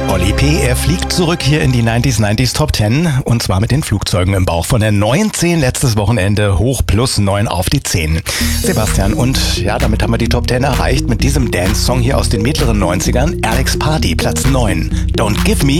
Oli P., er fliegt zurück hier in die 90s Top 10 und zwar mit den Flugzeugen im Bauch. Von der 9-10 letztes Wochenende hoch plus 9 auf die 10. Sebastian, und ja, damit haben wir die Top 10 erreicht mit diesem Dance-Song hier aus den mittleren 90ern. Alex Party, Platz 9. Don't Give Me